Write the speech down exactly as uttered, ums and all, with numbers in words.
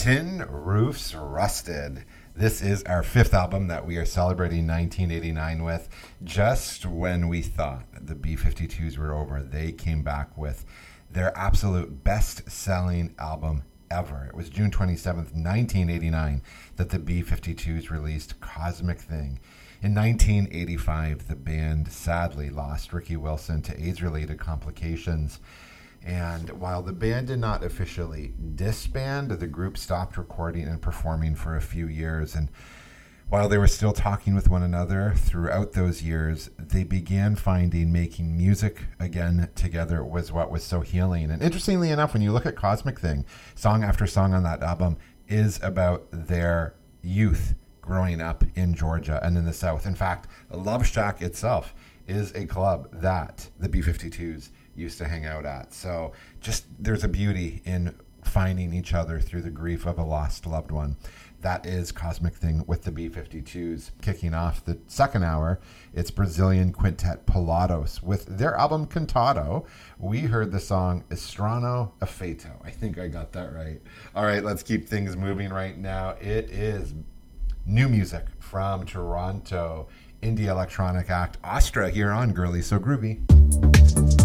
Tin Roofs Rusted. This is our fifth album that we are celebrating nineteen eighty-nine with. Just when we thought the B fifty-twos were over, they came back with their absolute best-selling album ever. It was June twenty-seventh, nineteen eighty-nine, that the B fifty-twos released Cosmic Thing. In nineteen eighty-five, the band sadly lost Ricky Wilson to AIDS-related complications. And while the band did not officially disband, the group stopped recording and performing for a few years. And while they were still talking with one another throughout those years, they began finding making music again together was what was so healing. And interestingly enough, when you look at Cosmic Thing, song after song on that album is about their youth growing up in Georgia and in the South. In fact, Love Shack itself is a club that the B fifty-twos used to hang out at. So just there's a beauty in finding each other through the grief of a lost loved one. That is Cosmic Thing with the B fifty-twos. Kicking off the second hour, it's Brazilian quintet Pilatos with their album Cantado. We heard the song Estrano Afeito. I think I got that right. All right, let's keep things moving right now. It is new music from Toronto indie electronic act Astra here on Girly So Groovy.